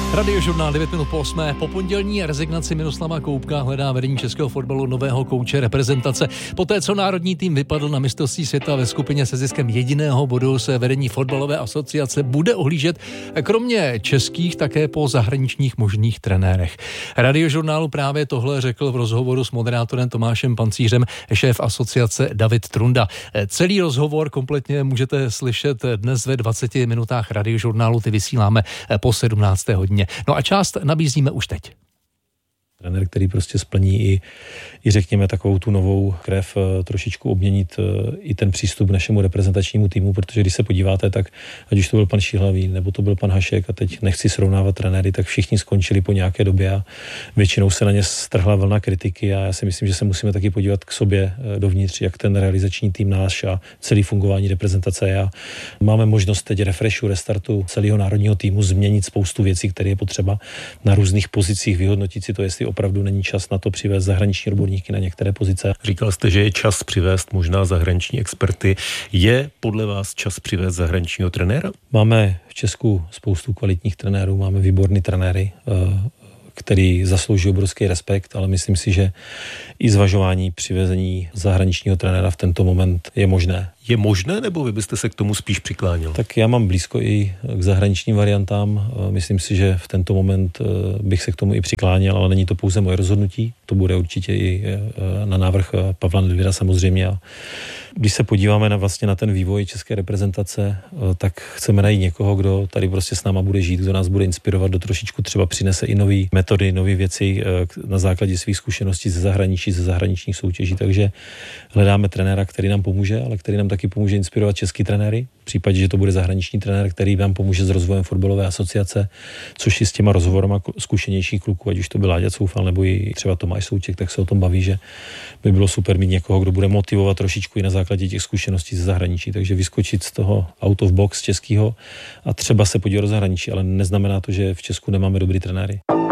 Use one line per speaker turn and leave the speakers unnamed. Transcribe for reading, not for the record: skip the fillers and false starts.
Radiožurnál 9 minut po 8. Po pondělní rezignaci Miroslava Koubka hledá vedení českého fotbalu nového kouče reprezentace. Poté, co národní tým vypadl na mistrovství světa ve skupině se ziskem jediného bodu, se vedení fotbalové asociace bude ohlížet kromě českých také po zahraničních možných trenérech. Radiožurnálu právě tohle řekl v rozhovoru s moderátorem Tomášem Pancířem šéf asociace David Trunda. Celý rozhovor kompletně můžete slyšet dnes ve 20 minutách radiožurnálu, ty vysíláme po 17. hodině. No a část nabízíme už teď.
Trenér, který prostě splní i řekněme takovou tu novou krev, trošičku obměnit i ten přístup k našemu reprezentačnímu týmu, protože když se podíváte, tak ať už to byl pan Šíhlavý, nebo to byl pan Hašek, a teď nechci srovnávat trenéry, tak všichni skončili po nějaké době a většinou se na ně strhla vlna kritiky a já si myslím, že se musíme taky podívat k sobě dovnitř, jak ten realizační tým náš a celý fungování reprezentace je. Máme možnost teď refreshu, restartu celého národního týmu změnit spoustu věcí, které je potřeba na různých pozicích, vyhodnotit si to, jestli opravdu není čas na to přivést zahraniční odborníky na některé pozice.
Říkal jste, že je čas přivést možná zahraniční experty. Je podle vás čas přivést zahraničního trenéra?
Máme v Česku spoustu kvalitních trenérů, máme výborný trenéry, který zaslouží obrovský respekt, ale myslím si, že i zvažování přivezení zahraničního trenéra v tento moment je možné.
Je možné, nebo vy byste se k tomu spíš přikláněl?
Tak já mám blízko i k zahraničním variantám. Myslím si, že v tento moment bych se k tomu i přikláněl, ale není to pouze moje rozhodnutí. To bude určitě i na návrh Pavla Nedvěda samozřejmě. A když se podíváme na ten vývoj české reprezentace, tak chceme najít někoho, kdo tady prostě s náma bude žít, kdo nás bude inspirovat, kdo trošičku třeba přinese i nové metody, nové věci na základě svých zkušeností ze zahraničí, ze zahraničních soutěží. Takže hledáme trenéra, který nám pomůže, ale který nám taky pomůže inspirovat český trenéry. V případě, že to bude zahraniční trenér, který nám pomůže s rozvojem fotbalové asociace, což i s těma rozhovorama zkušenějších kluků, ať už to byl Láďa Coufal nebo i třeba Tomáš Souček, tak se o tom baví, že by bylo super mít někoho, kdo bude motivovat trošičku i na základě těch zkušeností ze zahraničí. Takže vyskočit z toho out of box českého a třeba se podívat do zahraničí, ale neznamená to, že v Česku nemáme dobrý trenéry.